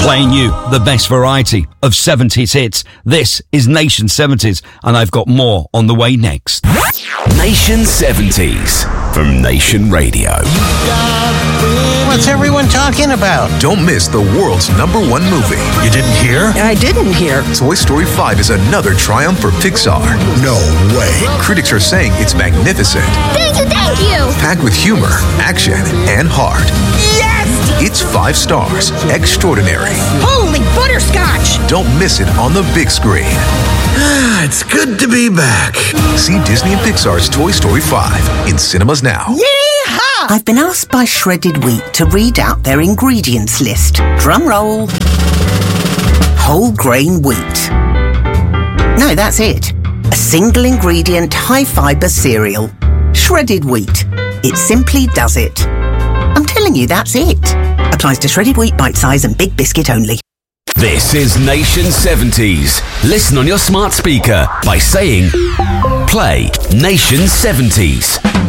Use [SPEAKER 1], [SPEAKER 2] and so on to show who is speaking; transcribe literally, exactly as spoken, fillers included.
[SPEAKER 1] Playing you the best variety of seventies hits. This is Nation seventies, and I've got more on the way next.
[SPEAKER 2] Nation seventies from Nation Radio.
[SPEAKER 3] What's everyone talking about?
[SPEAKER 4] Don't miss the world's number one movie.
[SPEAKER 3] You didn't hear?
[SPEAKER 5] I didn't hear.
[SPEAKER 4] Toy Story five is another triumph for Pixar.
[SPEAKER 3] No way.
[SPEAKER 4] Critics are saying it's magnificent.
[SPEAKER 6] Thank you, thank you.
[SPEAKER 4] Packed with humor, action, and heart.
[SPEAKER 6] Yes!
[SPEAKER 4] It's five stars. Extraordinary.
[SPEAKER 6] Holy butterscotch!
[SPEAKER 4] Don't miss it on the big screen.
[SPEAKER 3] It's good to be back.
[SPEAKER 4] See Disney and Pixar's Toy Story five in cinemas now.
[SPEAKER 6] Yeehaw!
[SPEAKER 5] I've been asked by Shredded Wheat to read out their ingredients list. Drum roll. Whole grain wheat. No, that's it. A single ingredient, high fibre cereal. Shredded wheat. It simply does it. I'm telling you, that's it. Applies to shredded wheat, bite size and big biscuit only.
[SPEAKER 2] This is Nation seventies. Listen on your smart speaker by saying, play Nation seventies.